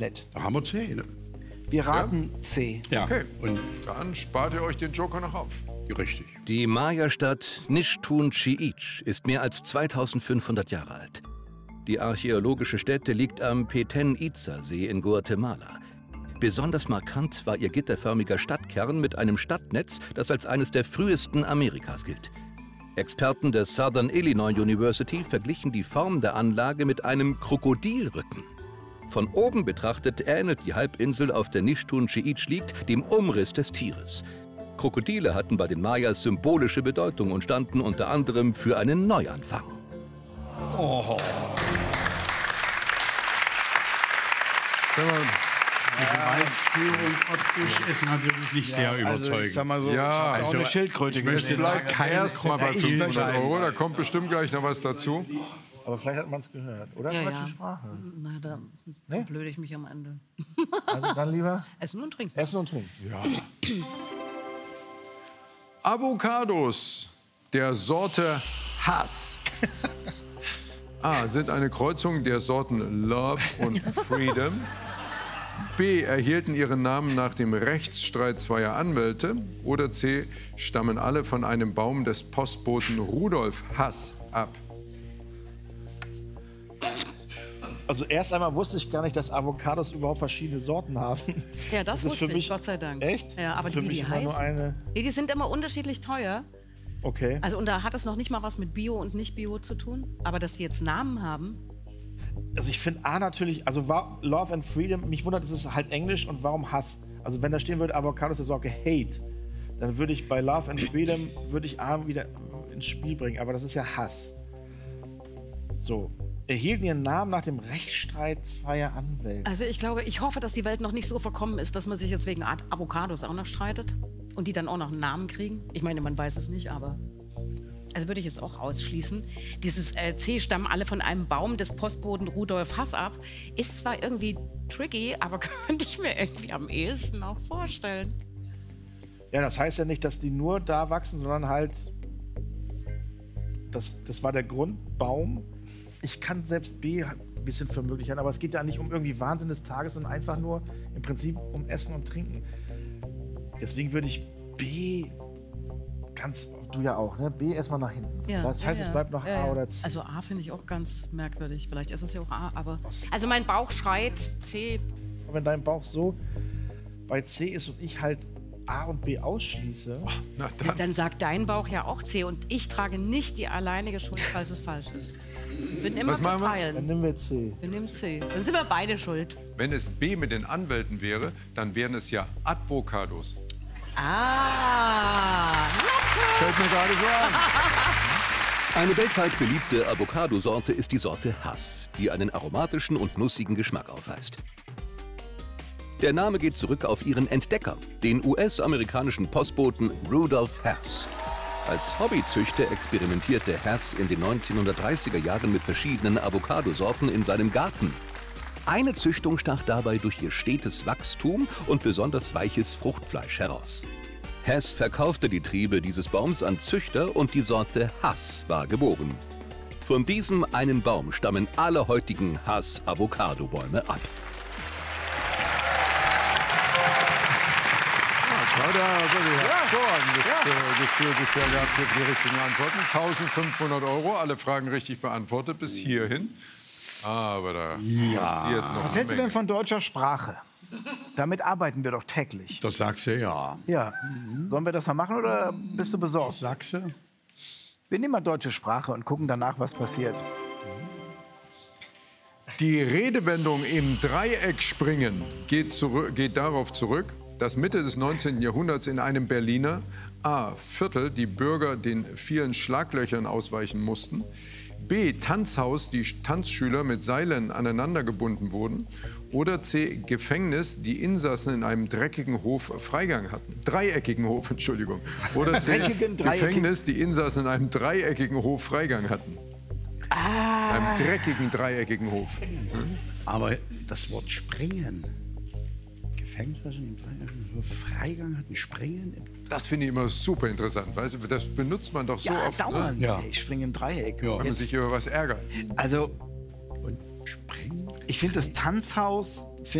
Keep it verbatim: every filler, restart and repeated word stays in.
komplett. Da haben wir C, ne? Wir raten ja. C. Ja. Okay, und dann spart ihr euch den Joker noch auf. richtig. Die Maya-Stadt Nishtun Chiich ist mehr als zweitausendfünfhundert Jahre alt. Die archäologische Stätte liegt am Petén-Iza-See in Guatemala. Besonders markant war ihr gitterförmiger Stadtkern mit einem Stadtnetz, das als eines der frühesten Amerikas gilt. Experten der Southern Illinois University verglichen die Form der Anlage mit einem Krokodilrücken. Von oben betrachtet ähnelt die Halbinsel, auf der Nishtun Chiich liegt, dem Umriss des Tieres. Krokodile hatten bei den Mayas symbolische Bedeutung und standen unter anderem für einen Neuanfang. Oh. Die Beweisführung optisch ist natürlich nicht sehr überzeugend. Also, ich sag mal so, Ja, also, auch eine Schildkröte. Ich möchte bleibt erstmal bei fünfhundert Euro, da kommt bestimmt gleich noch was dazu. Aber vielleicht hat man es gehört, oder? Ja, Deutsche ja. Sprache. Na, da Nee? blöde ich mich am Ende. Also dann lieber Essen und trinken. essen und trinken. Ja. Avocados der Sorte Hass. A. Sind eine Kreuzung der Sorten Love und Freedom. B. Erhielten ihren Namen nach dem Rechtsstreit zweier Anwälte. Oder C. Stammen alle von einem Baum des Postboten Rudolf Hass ab. Also erst einmal wusste ich gar nicht, dass Avocados überhaupt verschiedene Sorten haben. Ja, das, Das ist wusste für ich, mich- Gott sei Dank. Echt? Ja, aber Das ist für die, mich die immer nur heißen, eine. nee, die sind immer unterschiedlich teuer. Okay. Also und da hat es noch nicht mal was mit Bio und Nicht-Bio zu tun. Aber dass die jetzt Namen haben, Also ich finde A natürlich, also war Love and Freedom, mich wundert, es ist halt Englisch und warum Hass? Also wenn da stehen würde, Avocados der Sorte Hate, dann würde ich bei Love and Freedom, würde ich A wieder ins Spiel bringen, aber das ist ja Hass. So. Erhielten ihren Namen nach dem Rechtsstreit zweier Anwälte. also ich glaube, ich hoffe, dass die Welt noch nicht so verkommen ist, dass man sich jetzt wegen Art Avocados auch noch streitet und die dann auch noch einen Namen kriegen. Ich meine, man weiß es nicht, aber also würde ich jetzt auch ausschließen. Dieses äh, C stammen alle von einem Baum des Postboten Rudolf Hass ab. Ist zwar irgendwie tricky, aber könnte ich mir irgendwie am ehesten auch vorstellen. Ja, das heißt ja nicht, dass die nur da wachsen, sondern halt, das, das war der Grundbaum. Ich kann selbst B ein bisschen für möglich halten, aber es geht ja nicht um irgendwie Wahnsinn des Tages, sondern einfach nur im Prinzip um Essen und Trinken. Deswegen würde ich B ganz, du ja auch, ne? B erstmal nach hinten. Ja, Das heißt, ja, es bleibt noch ja, A ja. oder C. Also A finde ich auch ganz merkwürdig. Vielleicht ist es ja auch A, aber... Also mein Bauch schreit C. Aber wenn dein Bauch so bei C ist und ich halt A und B ausschließe, Na Ja, dann. dann sagt dein Bauch ja auch C und ich trage nicht die alleinige Schuld, falls es falsch ist. Wir würden immer Was machen wir? dann verteilen. nehmen wir C. Wir nehmen C. Dann sind wir beide schuld. Wenn es B mit den Anwälten wäre, dann wären es ja Avocados. Ah, Fällt mir gerade so an. Eine weltweit beliebte Avocado-Sorte ist die Sorte Hass, die einen aromatischen und nussigen Geschmack aufweist. Der Name geht zurück auf ihren Entdecker, den U S-amerikanischen Postboten Rudolf Hass. Als Hobbyzüchter experimentierte Hass in den neunzehnhundertdreißiger Jahren mit verschiedenen Avocadosorten in seinem Garten. Eine Züchtung stach dabei durch ihr stetes Wachstum und besonders weiches Fruchtfleisch heraus. Hass verkaufte die Triebe dieses Baums an Züchter und die Sorte Hass war geboren. Von diesem einen Baum stammen alle heutigen Hass-Avocado-Bäume ab. Ja, da wirklich hervorragendes äh, Gefühl bisher gehabt für die richtigen Antworten. eintausendfünfhundert Euro, alle Fragen richtig beantwortet bis hierhin. Aber da passiert noch Was eine hältst du denn Menge. von deutscher Sprache? Damit arbeiten wir doch täglich. Das sagst du ja. Ja. Sollen wir das mal machen oder bist du besorgt? Sagst du? Wir nehmen mal deutsche Sprache und gucken danach, was passiert. Die Redewendung im Dreieck springen geht, zurück, geht darauf zurück, dass Mitte des neunzehnten Jahrhunderts in einem Berliner A. Viertel die Bürger den vielen Schlaglöchern ausweichen mussten, B. Tanzhaus die Tanzschüler mit Seilen aneinander gebunden wurden oder C. Gefängnis die Insassen in einem dreckigen Hof Freigang hatten. Dreieckigen Hof, Entschuldigung. Oder C. Dreckigen, dreieckigen- Gefängnis die Insassen in einem dreieckigen Hof Freigang hatten. Ah. Einem dreckigen dreieckigen Hof. Aber das Wort springen. Gefängnis, Freigang hatten, springen. Das finde ich immer super interessant. Weißt du, das benutzt man doch so Ja, oft, dauernd. ne? Ja. ey, Ich springe im Dreieck. Ja. Wenn man Jetzt, sich über was ärgert. also, Und springen? ich finde das Tanzhaus